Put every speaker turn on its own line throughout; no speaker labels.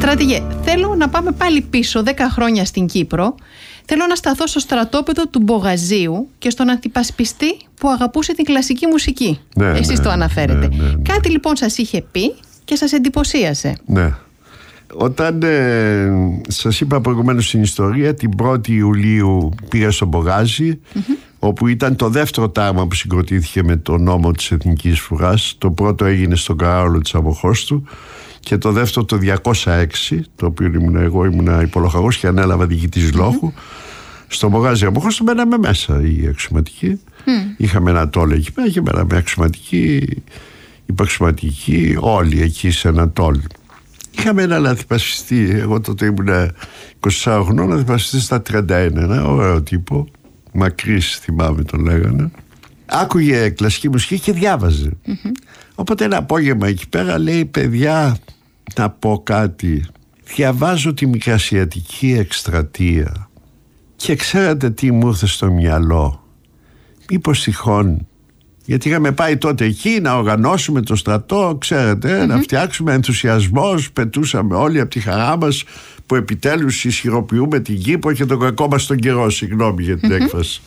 Στρατηγέ, θέλω να πάμε πάλι πίσω 10 χρόνια στην Κύπρο. Θέλω να σταθώ στο στρατόπεδο του Μπογαζίου και στον αντιπασπιστή που αγαπούσε την κλασική μουσική. Εσείς το αναφέρετε. Κάτι λοιπόν σας είχε πει και σας εντυπωσίασε.
Ναι. Όταν σας είπα προηγουμένως στην ιστορία, την 1η Ιουλίου πήγα στο Μπογάζι, όπου ήταν το δεύτερο τάγμα που συγκροτήθηκε με το νόμο της Εθνικής Φουράς. Το πρώτο έγινε στον Καράολο της Αμοχώστου και το δεύτερο το 206, το οποίο ήμουν υπολοχαγός και ανέλαβα διοικητής λόγου. Στο Μπογάζι Αμοχώστου μέναμε μέσα οι αξιωματικοί. Είχαμε ένα τόλ εκεί πέρα και μέναμε αξιωματικοί, υπαξιωματικοί, όλοι εκεί σε ένα τόλ. Είχαμε έναν αντιπασπιστή, εγώ τότε ήμουν 24 χρονών, αντιπασπιστή στα 31, ένα ωραίο τύπο, μακρύς θυμάμαι τον λέγανε. Άκουγε κλασική μουσική και διάβαζε. Οπότε ένα απόγευμα εκεί πέρα λέει, παιδιά, να πω κάτι, διαβάζω τη Μικρασιατική Εκστρατεία και ξέρετε τι μου ήρθε στο μυαλό? Μήπως τυχόν, γιατί είχαμε πάει τότε εκεί να οργανώσουμε το στρατό, ξέρετε, να φτιάξουμε ενθουσιασμός, πετούσαμε όλοι από τη χαρά μας που επιτέλους ισχυροποιούμε την Κύπρο και τον κακό μας τον καιρό, συγγνώμη για την έκφραση.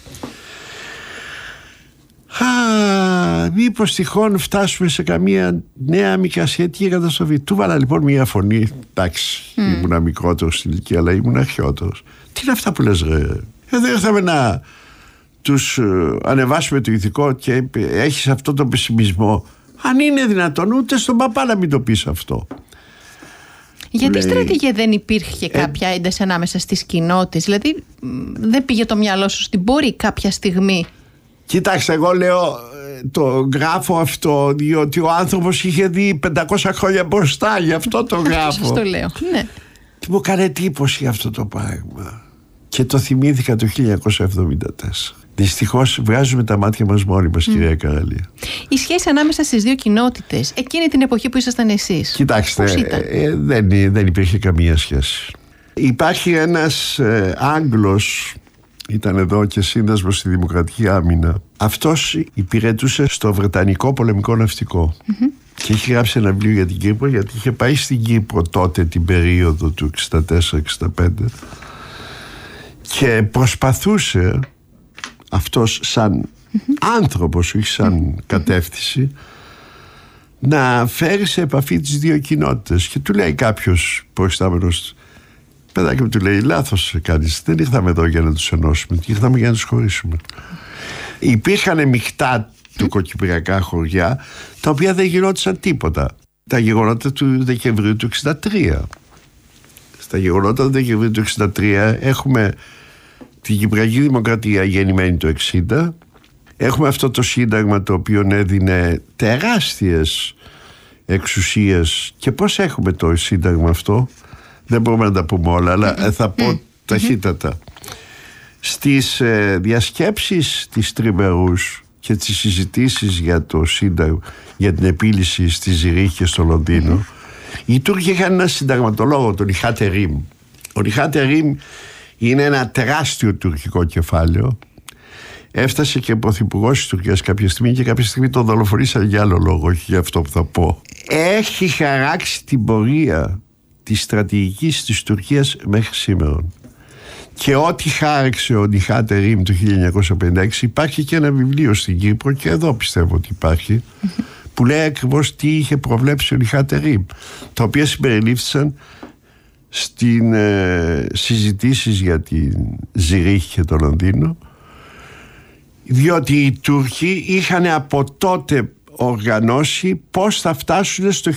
Μήπως τυχόν φτάσουμε σε καμία νέα μικρασιατική καταστροφή? Του βάλα λοιπόν μια φωνή, εντάξει, ήμουνα μικρότερος στην ηλικία, αλλά ήμουν αρχαιότερος. Τι είναι αυτά που λες ρε? Δεν ήρθαμε να τους ανεβάσουμε το ηθικό και έχεις αυτό το πεσημισμό? Αν είναι δυνατόν, ούτε στον παπά να μην το πεις αυτό.
Γιατί στρατηγέ δεν υπήρχε κάποια ένταση ανάμεσα στις κοινότητες? Δηλαδή δεν πήγε το μυαλό σου στην μπορεί κάποια στιγμή?
Κοιτάξτε, εγώ λέω, το γράφω αυτό διότι ο άνθρωπος είχε δει 500 χρόνια μπροστά, γι' αυτό το γράφω.
Σας το λέω, ναι.
Και μου έκανε εντύπωση αυτό το πράγμα και το θυμήθηκα το 1974. Δυστυχώς βγάζουμε τα μάτια μας μόνοι μας, κυρία Καραλία.
Η σχέση ανάμεσα στις δύο κοινότητες εκείνη την εποχή που ήσασταν εσείς,
κοιτάξτε, δεν υπήρχε καμία σχέση. Υπάρχει ένας Άγγλος, ήταν εδώ και σύνδεσμος στη Δημοκρατική Άμυνα. Αυτός υπηρετούσε στο Βρετανικό Πολεμικό Ναυτικό και είχε γράψει ένα βιβλίο για την Κύπρο, γιατί είχε πάει στην Κύπρο τότε την περίοδο του 64-65 και προσπαθούσε αυτός σαν άνθρωπος, όχι σαν κατεύθυνση, να φέρει σε επαφή τις δύο κοινότητες. Και του λέει κάποιος προϊστάμενος, παιδάκι μου, του λέει, λάθος κάνεις, δεν ήρθαμε εδώ για να τους ενώσουμε, ήρθαμε για να τους χωρίσουμε. Υπήρχαν μεικτά του κοκυπριακά χωριά τα οποία δεν γινόντουσαν τίποτα. Τα γεγονότα του Δεκεμβρίου του 1963. Στα γεγονότα του Δεκεμβρίου του 1963 έχουμε την Κυπριακή Δημοκρατία γεννημένη το 1960. Έχουμε αυτό το σύνταγμα το οποίο έδινε τεράστιες εξουσίες. Και πώς έχουμε το σύνταγμα αυτό? Δεν μπορούμε να τα πούμε όλα, αλλά θα πω ταχύτατα. Στις διασκέψεις της τριμερούς και τις συζητήσεις για το σύνταγμα, για την επίλυση στη Ζηρίχη και στο Λονδίνο, οι Τούρκοι είχαν ένα συνταγματολόγο, τον Νιχάτε Ρίμ. Ο Νιχάτε Ρίμ είναι ένα τεράστιο τουρκικό κεφάλαιο. Έφτασε και πρωθυπουργός της Τουρκίας κάποια στιγμή και κάποια στιγμή τον δολοφονήσαν για άλλο λόγο, όχι για αυτό που θα πω. Έχει χαράξει την πορεία της στρατηγικής της Τουρκίας μέχρι σήμερα. Και ό,τι χάραξε ο Νιχάτε Ρίμ το 1956, υπάρχει και ένα βιβλίο στην Κύπρο, και εδώ πιστεύω ότι υπάρχει, που λέει ακριβώς τι είχε προβλέψει ο Νιχάτε Ρίμ, τα οποία συμπεριλήφθησαν στην συζητήσεις για τη Ζηρίχη και το Λονδίνο, διότι οι Τούρκοι είχαν από τότε οργανώσει πώς θα φτάσουν στο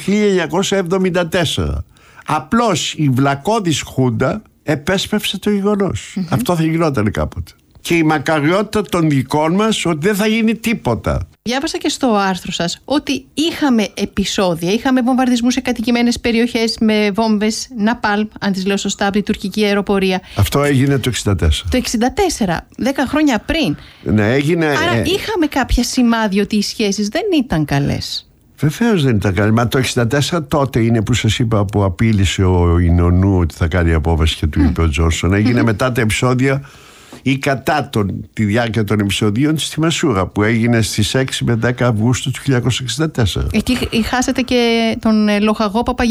1974. Απλώς η βλακώδης Χούντα επέσπευσε το γεγονός. Αυτό θα γινόταν κάποτε. Και η μακαριότητα των δικών μας ότι δεν θα γίνει τίποτα.
Διάβασα και στο άρθρο σας ότι είχαμε επεισόδια, είχαμε βομβαρδισμούς σε κατοικημένες περιοχές με βόμβες Ναπάλμ, αν τις λέω σωστά, από την τουρκική αεροπορία.
Αυτό έγινε το 1964.
Το 1964, 10 χρόνια πριν.
Ναι, έγινε.
Άρα είχαμε κάποια σημάδια ότι οι σχέσεις δεν ήταν καλές.
Βεβαίως δεν ήταν καλές. Μα το 1964 τότε είναι που σας είπα, που απείλησε ο Ινωνού ότι θα κάνει απόφαση και του είπε ο Τζόνσον. Έγινε μετά τα επεισόδια ή κατά τη διάρκεια των επεισοδίων στη Μασούρα, που έγινε στις 6 με 10 Αυγούστου του 1964.
Εκεί χάσατε και τον λοχαγό Παπαγεωργίου.